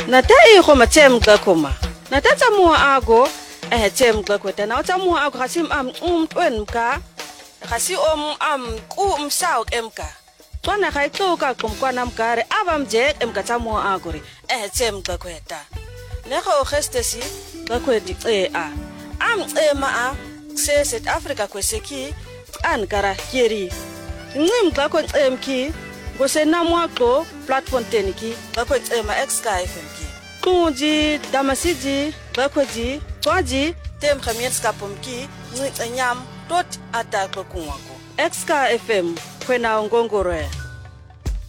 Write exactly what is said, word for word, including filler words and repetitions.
Natai go matsem ka khoma. Natatsa mo ago eh tsem ka kweta na tsa mo ago gasim am um twen ka. Gasi om am ku umsaw emka. Tswana ga itloka komkwana mkare abamje emka tsa mo ago re eh tsem ka kweta. Lego gestesi ka kweti e a. Am ema a se South Africa kweseki an kara keri. Ngim ka ko emki go se na mo ko platform teniki ka ko ema exka F M ki. Kuji damasiji ka ko ji twaji tem khamien skapomki ngitsanyam tot ata ko kunwako exka F M kwena ngongore.